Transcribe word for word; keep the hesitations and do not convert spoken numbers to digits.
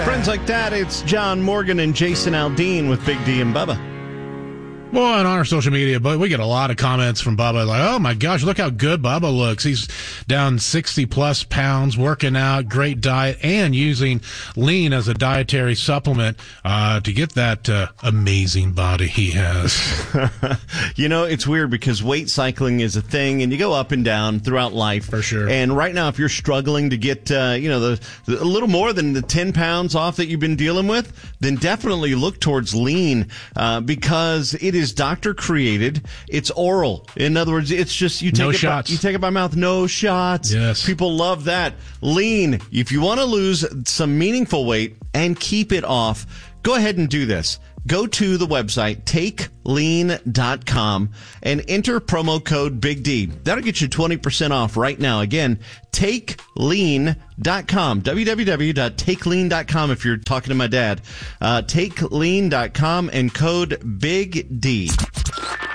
Friends like that, it's John Morgan and Jason Aldean with Big D and Bubba. Well, on our social media, but we get a lot of comments from Bubba like, oh my gosh, look how good Bubba looks. He's down sixty plus pounds, working out, great diet, and using lean as a dietary supplement uh, to get that uh, amazing body he has. You know, it's weird because weight cycling is a thing, and you go up and down throughout life. For sure. And right now, if you're struggling to get, uh, you know, the, the a little more than the ten pounds off that you've been dealing with, then definitely look towards lean uh, because it is is doctor created. It's oral. In other words, it's just you take no it shots. By, you take it by mouth. No shots. Yes. People love that. Lean. If you want to lose some meaningful weight and keep it off, go ahead and do this. Go to the website, take lean dot com, and enter promo code Big D. That'll get you twenty percent off right now. Again, take lean dot com, w w w dot take lean dot com if you're talking to my dad. Uh, take lean dot com and code Big D.